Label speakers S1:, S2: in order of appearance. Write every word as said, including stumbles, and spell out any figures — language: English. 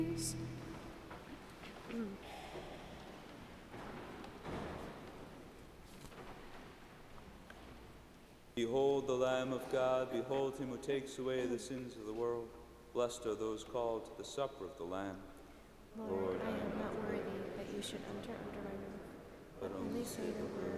S1: Behold the Lamb of God, behold him who takes away the sins of the world. Blessed are those called to the supper of the Lamb.
S2: Lord, Lord I am not worthy that you should enter under my roof, but only say the word,